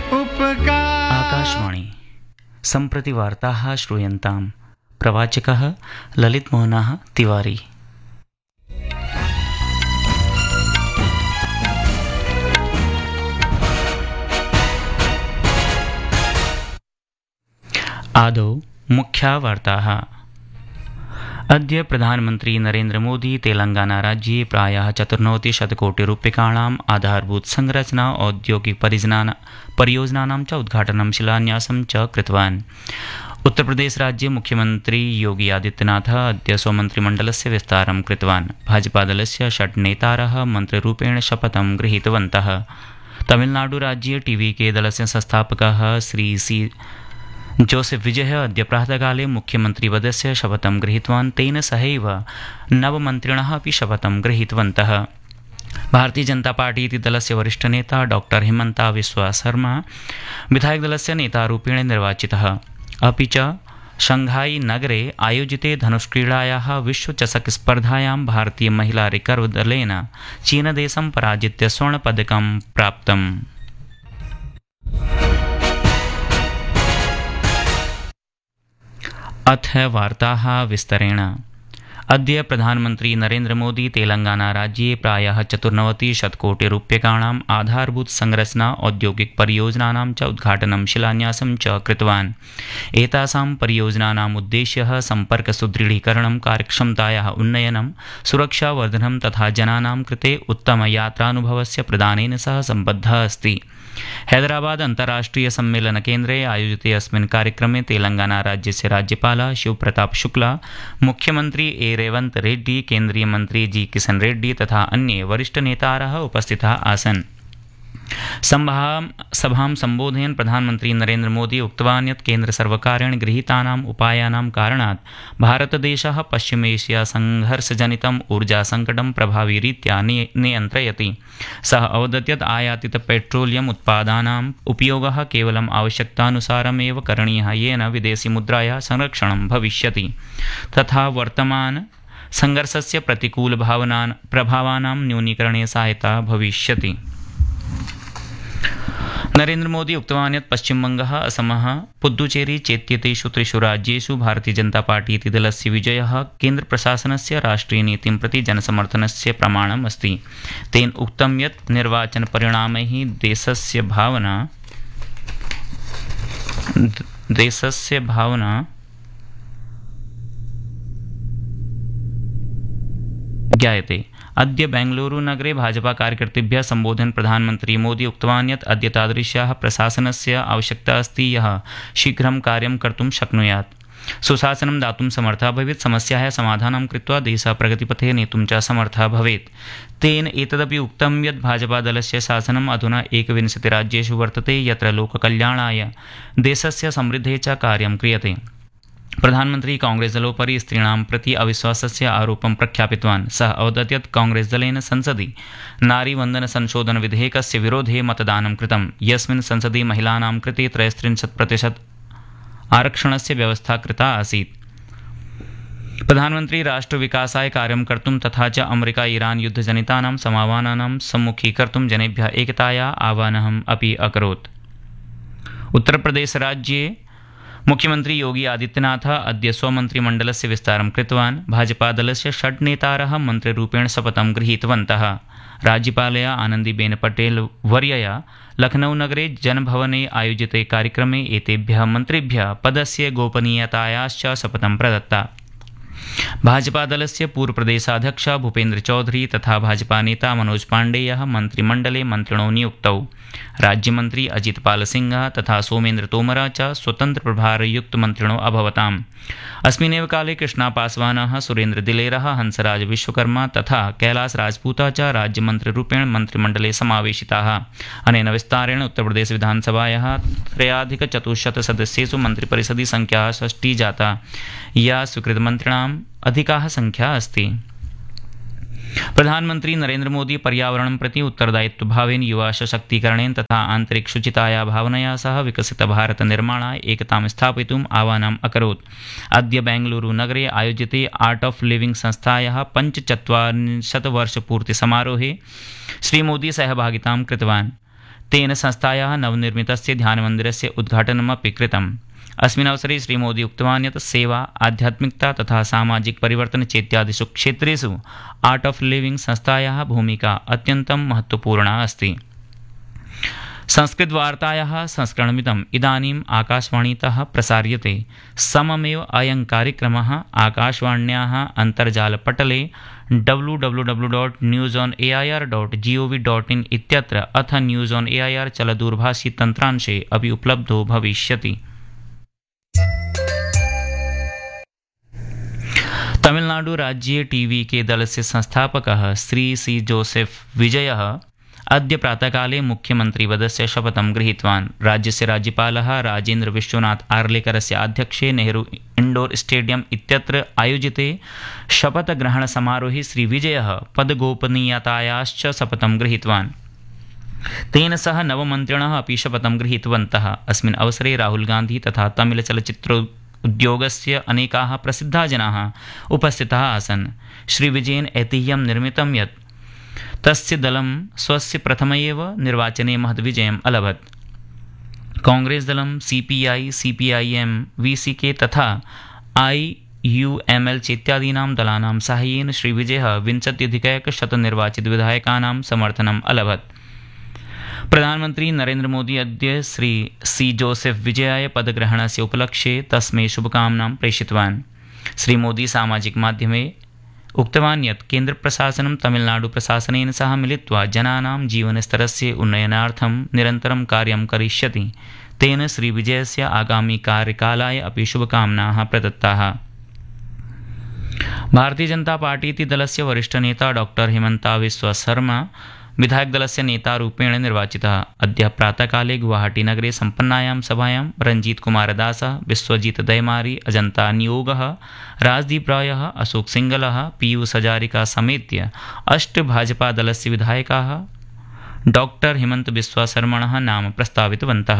आकाशवाणी सम्प्रति वार्ताः श्रूयन्ताम्। प्रवाचकः ललितमोहनः तिवारी। आदौ मुख्या वार्ताः। अद्य प्रधानमन्त्री नरेन्द्र मोदी तेलंगाना राज्ये प्रायः 94,000,कोटिरूप्यकाणाम् आधारभूत संरचना औद्योगिक परियोजनानां च उद्घाटनं शिलान्यासं च कृतवान्। उत्तरप्रदेश राज्ये मुख्यमंत्री योगी आदित्यनाथ अद्य स्वमन्त्रिमण्डलस्य विस्तारं कृतवान्। भाजपादलस्य 6 नेतारः मन्त्रिरूपेण शपथं गृहीतवन्तः। तमिलनाडुराज्ये टीवीके दलस्य संस्थापकः श्री सी जोसेफ विजय अद्य प्रातःकाले मुख्यमन्त्रिपदस्य शपथं गृहीतवान्। तेन सहैव नवमन्त्रिणः अपि शपथं गृहीतवन्तः। भारतीय जनता पार्टी इति दलस्य वरिष्ठनेता डॉक्टर हिमंता बिस्वा शर्मा विधायकदलस्य नेतारूपेण निर्वाचितः। अपि च शंघाई नगरे आयोजिते धनुष्क्रीडायाः विश्वचषक स्पर्धायां भारतीय महिला रिकर्व दलेन चीनदेशं पराजित्य स्वर्णपदकं प्राप्तम्। अथ वार्ताः विस्तरेण। अद्य प्रधानमन्त्री नरेन्द्र मोदी तेलंगाना राज्ये प्रायः 94,000,कोटिरूप्यकाणाम् आधारभूत संरचना औद्योगिक परियोजनानां च उद्घाटनं शिलान्यासं च कृतवान्। एतासां परियोजनानाम् उद्देश्यः सम्पर्कसुदृढीकरणं, कार्यक्षमतायाः उन्नयनं, सुरक्षावर्धनं तथा जनानां कृते उत्तमयात्रानुभवस्य प्रदानेन सह सम्बद्धः अस्ति। हैदराबाद अंतर्राष्ट्रीय सम्मेलन केन्द्रे आयोजिते अस्मिन् कार्यक्रमे तेलंगाना राज्यस्य राज्यपालः शिवप्रताप शुक्ला, मुख्यमंत्री ए रेवंत रेड्डी, केन्द्रीय मंत्री जी किशन रेड्डी तथा अन्ये वरिष्ठ नेतारः उपस्थिताः आसन्। सभां सम्बोधयन् प्रधानमंत्री नरेन्द्र मोदी उक्तवान् यत् केन्द्रसर्वकारेण गृहीतानाम् उपायानां कारणात् भारतदेशः पश्चिमेशिया संघर्षजनितम् ऊर्जासङ्कटं प्रभावीरीत्या नियन्त्रयति। सः अवदत् यत् आयातित पेट्रोलियम उत्पादानाम् उपयोगः केवलम् आवश्यकतानुसारमेव करणीयः, येन विदेशीमुद्रायाः संरक्षणं भविष्यति तथा वर्तमान संघर्षस्य प्रतिकूल प्रभावानां न्यूनीकरणे सहायता भविष्यति। नरेन्द्र मोदी उक्तवान् यत् पश्चिमबङ्गः, असमः, पुद्दुचेरी चेत्येतेषु 3 राज्येषु भारतीय जनता पार्टी इति दलस्य विजयः केन्द्रप्रशासनस्य राष्ट्रियनीतिं प्रति जनसमर्थनस्य प्रमाणम् अस्ति। तेन उक्तं यत् निर्वाचनपरिणामैः देशस्य भावना ज्ञायते। अद्य बेंगलुरुनगरे भाजपा कार्यकर्तृभ्यः सम्बोधयन् प्रधानमन्त्री मोदी उक्तवान् यत् अद्य तादृश्याः प्रशासनस्य आवश्यकता अस्ति यः शीघ्रं कार्यं कर्तुं शक्नुयात्, सुशासनं दातुं समर्थः भवेत्, समस्याः समाधानं कृत्वा देशः प्रगतिपथे नेतुं च समर्थः भवेत्। तेन एतदपि उक्तं यत् भाजपादलस्य शासनम् अधुना 21 राज्येषु वर्तते यत्र लोककल्याणाय, देशस्य समृद्धेः च कार्यं क्रियते। प्रधानमंत्री कांग्रेस दलोपरि स्त्रीणां प्रति अविश्वासस्य आरोपं प्रख्यापितवान्। सः अवदत् यत् कांग्रेस दलेन संसदि नारीवन्दन संशोधन विधेयकस्य विरोधे मतदानं कृतं, यस्मिन् संसदि महिलानां कृते 63% आरक्षणस्य व्यवस्था कृता आसीत्। प्रधानमंत्री राष्ट्रविकासाय कार्यं कर्तुं तथा च अमेरिका ईरान युद्धजनितानां समावानानां सम्मुखीकर्तुं जनेभ्यः एकतायाः आह्वानम् अपि अकरोत्। उत्तरप्रदेशराज्ये मुख्यमंत्री योगी आदित्यनाथ अद्य स्वमन्त्रिमण्डलस्य विस्तारं कृतवान्। भाजपादलस्य 6 नेतारः मन्त्रिरूपेण शपथं गृहीतवन्तः। राज्यपालया आनन्दीबेन पटेल वर्यया लखनऊनगरे जनभवने आयोजिते कार्यक्रमे एतेभ्यः मन्त्रिभ्यः पदस्य गोपनीयतायाश्च शपथं प्रदत्ता। भाजपादलस्य पूर्वप्रदेशाध्यक्ष भूपेन्द्र चौधरी तथा भाजपा नेता मनोज पाण्डेयः मन्त्रिमण्डले मन्त्रिणो नियुक्तौ। राज्यमन्त्री अजितपाल सिंह तथा सोमेन्द्र तोमर च स्वतन्त्र प्रभारयुक्त मन्त्रिणो अभवताम्। अस्मिन्नेव काले कृष्णा पासवानः, सुरेन्द्र दिलेरः, हंसराज विश्वकर्मा तथा कैलास राजपूतः च राज्यमन्त्रिरूपेण मन्त्रिमण्डले समावेशिताः। अनेन विस्तारेण उत्तरप्रदेश विधानसभायाः 3,400 सदस्येषु मन्त्रिपरिषदि संख्या 6 जाता, या स्वीकृतमन्त्रिणाम् अधिकाः संख्या अस्ति। प्रधानमंत्री नरेन्द्र मोदी पर्यावरणं प्रति उत्तरदायित्वभावेन युवा सशक्तीकरणेन तथा आन्तरिक शुचिताया भावनया सह विकसित भारत निर्माणाय एकतां स्थापयितुम् आह्वानम् अकरोत्। अद्य बेंगलुरु नगरे आयोजिते आर्ट ऑफ लिविंग संस्थायाः 45 वर्षपूर्तिसमारोहे श्रीमोदी सहभागितां कृतवान्। तेन संस्थायाः नवनिर्मितस्य ध्यानमन्दिरस्य उद्घाटनमपि कृतम्। अस्मिन् अवसरे श्रीमोदी उक्तवान् यत् सेवा, आध्यात्मिकता तथा सामाजिक परिवर्तन चेत्यादिषु क्षेत्रेषु आर्ट ऑफ लिविंग संस्थायाः भूमिका अत्यन्तं महत्त्वपूर्णा अस्ति। संस्कृतवार्तायाः संस्करणमिदम् इदानीम् आकाशवाणीतः प्रसार्यते। सममेव अयं कार्यक्रमः आकाशवाण्याः अन्तर्जालपटले www.newsonair.gov.in इत्यत्र अथ न्यूज़ ऑन एआईआर चलदूरभाषी तन्त्रांशे अपि उपलब्धो भविष्यति। तमिलनाडु राज्ये टीवी दलस्य संस्थापकः श्री सी जोसेफ विजयः अद्य प्रातःकाले मुख्यमन्त्रिपदस्य शपथं गृहीतवान्। राज्यस्य राज्यपालः राजेन्द्र विश्वनाथ आर्लेकरस्य आध्यक्षे नेहरू इण्डोर स्टेडियम इत्यत्र आयोजिते शपथग्रहणसमारोहे श्रीविजयः पदगोपनीयतायाश्च शपथं गृहीतवान्। तेन सह नवमन्त्रिणः अपि शपथं गृहीतवन्तः। अस्मिन् अवसरे राहुल गान्धी तथा तमिलचलच्चित्रोद्योगस्य अनेकाः प्रसिद्धाः जनाः उपस्थिताः आसन्। श्रीविजयेन ऐतिह्यं निर्मितं यत् तस्य दलं स्वस्य प्रथमैव निर्वाचने महद्विजयम् अलभत्। कांग्रेस दलं सीपीआई, सीपीआईएम, वीसीके तथा आईयूएमएल चेत्यादीनां दलानां साहाय्येन श्रीविजयः 20,100 निर्वाचितविधायकानां समर्थनम् अलभत्। प्रधानमन्त्री नरेन्द्र मोदी अद्य श्री सी जोसेफ विजयाय पदग्रहणस्य उपलक्ष्ये तस्मै शुभकामनां प्रेषितवान्। श्रीमोदी सामाजिकमाध्यमे उक्तवान् यत् केन्द्रप्रशासनं तमिलनाडुप्रशासनेन सह मिलित्वा जनानां जीवनस्तरस्य उन्नयनार्थं निरन्तरं कार्यं करिष्यति। तेन श्रीविजयस्य आगामी कार्यकालाय अपि शुभकामनाः प्रदत्ताः। भारतीय जनता पार्टी इति दलस्य वरिष्ठनेता डॉक्टर हिमन्ता बिस्वा शर्मा विधायकदलस्य नेतारूपेण निर्वाचितः। अद्य प्रातःकाले गुवाहाटीनगरे सम्पन्नायां सभायां रंजीत कुमार दासः, विश्वजीत दैमारी, अजंता नियोगः, राजदीप रायः, अशोक सिंगलः, पीयूष हजारिका समेत्य 8 भाजपादलस्य विधायकाः डॉक्टर हिमंत बिस्वा शर्मणः नाम प्रस्तावितवन्तः।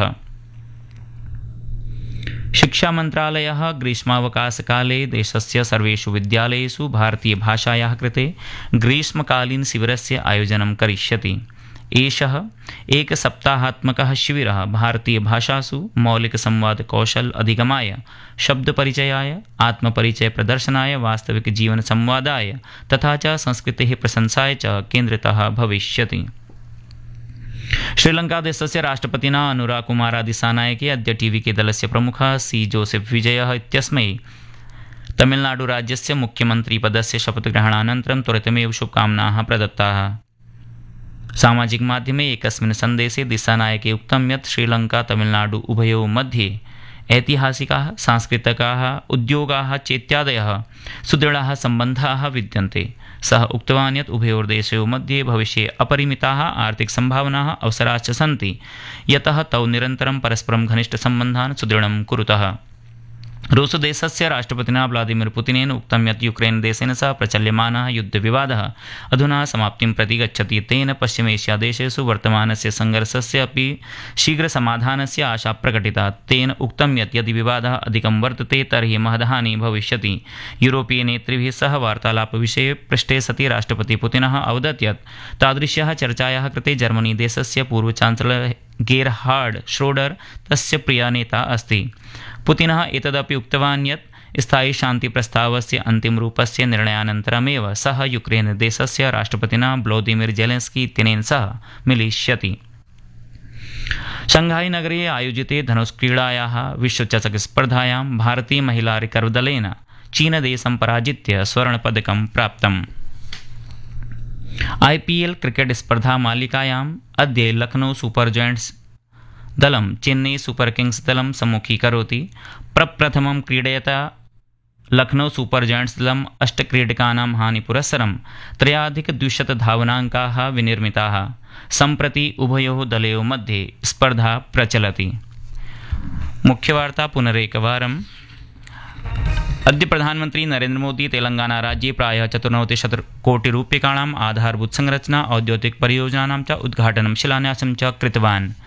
शिक्षा मन्त्रालयः ग्रीष्मावकाशकाले देशस्य सर्वेषु विद्यालयेषु भारतीयभाषायाः कृते ग्रीष्मकालीन शिविरस्य आयोजनं करिष्यति। एषः एकसप्ताहात्मकः शिविरः भारतीयभाषासु मौलिकसंवादकौशल अधिगमाय, शब्दपरिचयाय, आत्मपरिचयप्रदर्शनाय, वास्तविकजीवनसंवादाय तथा च संस्कृतेः प्रशंसाय च केन्द्रितः भविष्यति। श्रीलंका देशस्य राष्ट्रपतिना अनुरा कुमारा दिसानायके अद्य टीवी दलस्य प्रमुखः सी जोसेफ विजयः इत्यस्मै तमिलनाडु राज्यस्य मुख्यमन्त्रिपदस्य शपथग्रहणानन्तरं त्वरितमेव शुभकामनाः प्रदत्ताः। सामाजिकमाध्यमे एकस्मिन् सन्देशे दिसानायके उक्तं यत् श्रीलंका तमिलनाडु उभयोः मध्ये ऐतिहासिकाः, सांस्कृतिकाः, उद्योगाः चेत्यादयः सुदृढाः सम्बन्धाः विद्यन्ते। सः उक्तवान् यत् उभयोर्देशयोः मध्ये भविष्ये अपरिमिताः आर्थिकसम्भावनाः अवसराश्च सन्ति, यतः तौ निरन्तरं परस्परं घनिष्ठसम्बन्धान् सुदृढं कुरुतः। रूसदेशस्य राष्ट्रपतिना व्लादिमीर पुतिनेन उक्तं यत् यूक्रेन देशेन सह प्रचल्यमानः युद्धविवादः अधुना समाप्तिं प्रति गच्छति। तेन पश्चिमेशियादेशेषु वर्तमानस्य संघर्षस्य अपि शीघ्रसमाधानस्य आशा प्रकटिता। तेन उक्तं यत् यदि विवादः अधिकं वर्तते तर्हि महद्हानिः भविष्यति। यूरोपीयनेतृभिः सह वार्तालापविषये पृष्टे सति राष्ट्रपति पुतिनः अवदत् यत् तादृश्याः चर्चायाः कृते जर्मनी देशस्य पूर्वचान्सलर् गेरहार्ड श्रोडर तस्य प्रियनेता अस्ति। पुतिनः एतदपि उक्तवान् यत् स्थायी शान्तिप्रस्तावस्य अन्तिमरूपस्य निर्णयानन्तरमेव सः यूक्रेन देशस्य राष्ट्रपतिना व्लादिमीर ज़ेलेन्स्की इत्यनेन सह मिलिष्यति। शंघाई नगरे आयोजिते धनुष्क्रीडायाः विश्वचषकस्पर्धायां भारतीय महिला रिकर्वदलेन चीनदेशं पराजित्य स्वर्णपदकं प्राप्तम्। IPL क्रिकेट स्पर्धा मालिकायाम् अद्य लखनऊ सुपर जयंट्स दलं चेन्नई सुपर किंग्स दलं सम्मुखीकरोति। प्रप्रथमं क्रीडयता लखनऊ सुपर जयंट्स दलं 8 क्रीडकानां हानिपुरस्सरं 3,200 धावनाङ्काः विनिर्मिताः। सम्प्रति उभयोः दलयोः मध्ये स्पर्धा प्रचलति। मुख्यवार्ता पुनरेकवारम्। अद्य प्रधानमन्त्री नरेन्द्र मोदी तेलंगाना राज्ये प्रायः 94 कोटिरूप्यकाणाम् आधारभूतसंरचना औद्योगिकपरियोजनानां च उद्घाटनं शिलान्यासं च कृतवान्।